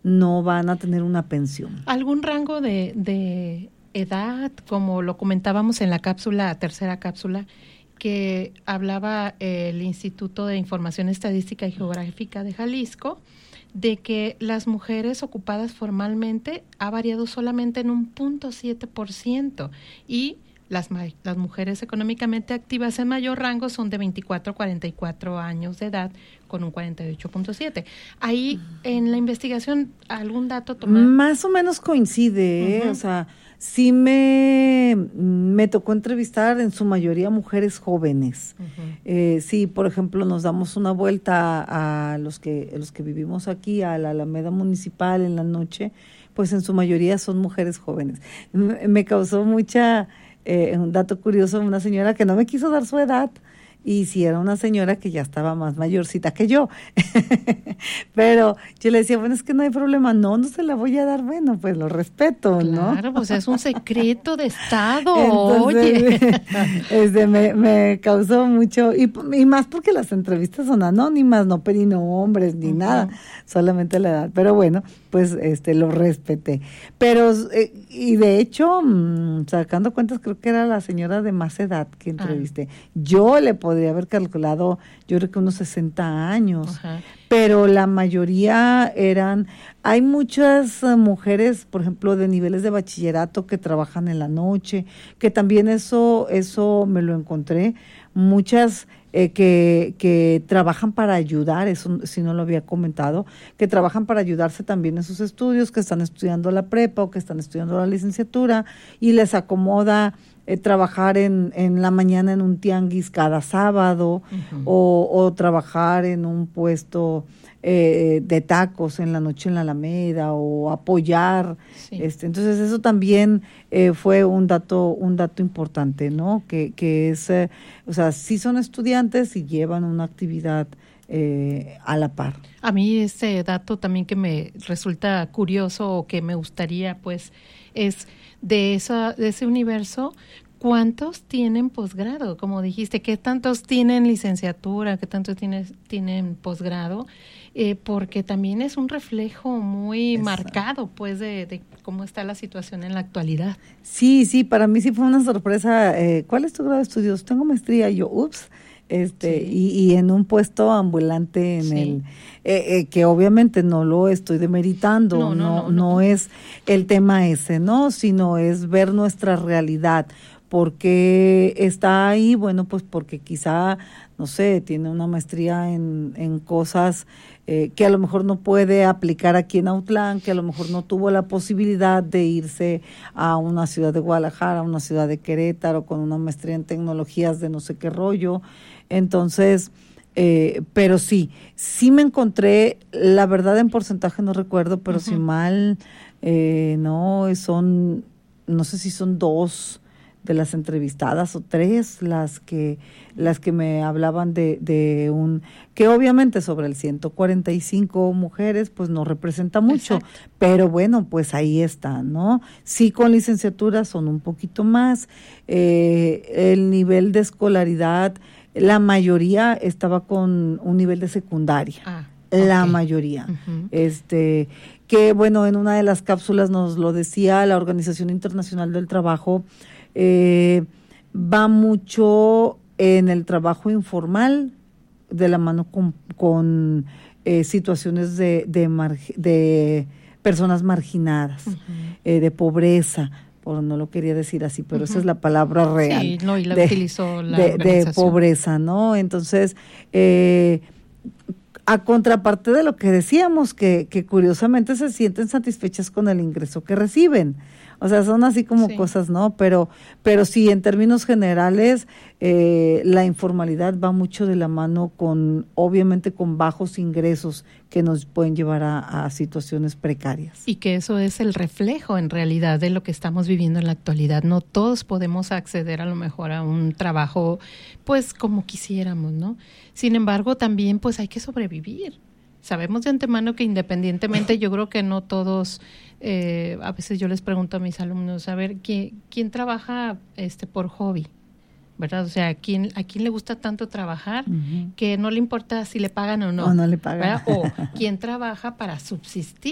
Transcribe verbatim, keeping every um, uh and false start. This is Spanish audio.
no van a tener una pensión. ¿Algún rango de, de edad, como lo comentábamos en la cápsula, tercera cápsula, que hablaba el Instituto de Información Estadística y Geográfica de Jalisco, de que las mujeres ocupadas formalmente ha variado solamente en un punto siete por ciento y las, las mujeres económicamente activas en mayor rango son de veinticuatro a cuarenta y cuatro años de edad con un cuarenta y ocho punto siete. Ahí en la investigación, ¿algún dato tomado? Más o menos coincide, uh-huh. ¿eh? O sea, sí me, me tocó entrevistar en su mayoría mujeres jóvenes. Uh-huh. Eh, sí, por ejemplo, nos damos una vuelta a, a los que a los que vivimos aquí, a la Alameda Municipal en la noche, pues en su mayoría son mujeres jóvenes. Me, me causó mucha, eh, un dato curioso, una señora que no me quiso dar su edad, y si era una señora que ya estaba más mayorcita que yo. Pero yo le decía, bueno, es que no hay problema, no, no se la voy a dar, bueno, pues lo respeto, ¿no? Claro, pues es un secreto de Estado, entonces, oye. Este, me, me causó mucho, y, y más porque las entrevistas son anónimas, no pedí nombres ni uh-huh. nada, solamente la edad, pero bueno, pues este lo respeté. Pero, eh, y de hecho, mmm, sacando cuentas, creo que era la señora de más edad que entrevisté. Ah. Yo le podría haber calculado, yo creo que unos sesenta años, uh-huh. pero la mayoría eran, hay muchas uh, mujeres, por ejemplo, de niveles de bachillerato que trabajan en la noche, que también eso, eso me lo encontré, muchas eh, que, que trabajan para ayudar, eso si no lo había comentado, que trabajan para ayudarse también en sus estudios, que están estudiando la prepa o que están estudiando la licenciatura y les acomoda eh, trabajar en, en la mañana en un tianguis cada sábado uh-huh. o, o trabajar en un puesto eh, de tacos en la noche en la Alameda o apoyar. Sí. Este, entonces eso también eh, fue un dato un dato importante, ¿no? Que, que es, eh, o sea, sí son estudiantes y llevan una actividad eh, a la par. A mí ese dato también que me resulta curioso o que me gustaría, pues, es de esa de ese universo. ¿Cuántos tienen posgrado? Como dijiste, ¿qué tantos tienen licenciatura? ¿Qué tantos tienen, tienen posgrado? Eh, porque también es un reflejo muy Exacto. marcado, pues, de, de cómo está la situación en la actualidad. Sí, sí, para mí sí fue una sorpresa. Eh, ¿Cuál es tu grado de estudios? Tengo maestría. Y yo, ups, este, sí. y, y en un puesto ambulante en sí. el, eh, eh, que obviamente no lo estoy demeritando, no, no, no, no, no, no es el tema ese, ¿no? Sino es ver nuestra realidad. ¿Por qué está ahí? Bueno, pues porque quizá, no sé, tiene una maestría en, en cosas eh, que a lo mejor no puede aplicar aquí en Autlán, que a lo mejor no tuvo la posibilidad de irse a una ciudad de Guadalajara, a una ciudad de Querétaro, con una maestría en tecnologías de no sé qué rollo. Entonces, eh, pero sí, sí me encontré, la verdad en porcentaje no recuerdo, pero uh-huh. si mal, eh, no, son, no sé si son dos de las entrevistadas o tres las que las que me hablaban de, de un, que obviamente sobre el ciento cuarenta y cinco mujeres pues no representa mucho, Exacto. pero bueno, pues ahí está, ¿no? Sí, con licenciatura son un poquito más, eh, el nivel de escolaridad, la mayoría estaba con un nivel de secundaria, ah, la okay. mayoría, uh-huh. este, que bueno, en una de las cápsulas nos lo decía la Organización Internacional del Trabajo. Eh, va mucho en el trabajo informal de la mano con, con eh, situaciones de, de, marg- de personas marginadas, uh-huh. eh, de pobreza, por no lo quería decir así, pero uh-huh. esa es la palabra real. Sí, no, y la de, utilizó la de, organización. De pobreza, ¿no? Entonces, eh, a contraparte de lo que decíamos, que, que curiosamente se sienten satisfechas con el ingreso que reciben. O sea, son así como sí. cosas, ¿no? Pero, pero sí, en términos generales, eh, la informalidad va mucho de la mano con, obviamente, con bajos ingresos que nos pueden llevar a, a situaciones precarias. Y que eso es el reflejo, en realidad, de lo que estamos viviendo en la actualidad. No todos podemos acceder a lo mejor a un trabajo, pues, como quisiéramos, ¿no? Sin embargo, también, pues, hay que sobrevivir. Sabemos de antemano que independientemente, yo creo que no todos, eh, a veces yo les pregunto a mis alumnos, a ver, ¿quién, quién trabaja este por hobby? ¿Verdad? O sea, ¿a quién, a quién le gusta tanto trabajar uh-huh. que no le importa si le pagan o no? O no le pagan. ¿verdad? O quién trabaja para subsistir.